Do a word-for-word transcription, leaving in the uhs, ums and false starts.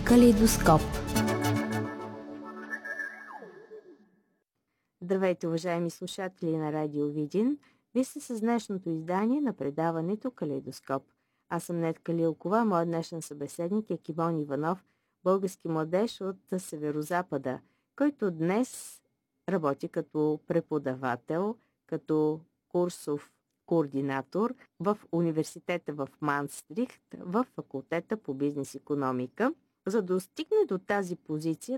Калейдоскоп. Здравейте, уважаеми слушатели на Радио Видин! Вие сте с днешното издание на предаването Калейдоскоп. Аз съм Нетка Лилкова, моят днешен събеседник е Кимон Иванов, български младеж от Северозапада, който днес работи като преподавател, като курсов координатор в университета в Манстрихт, в факултета по бизнес икономика. За да достигне до тази позиция,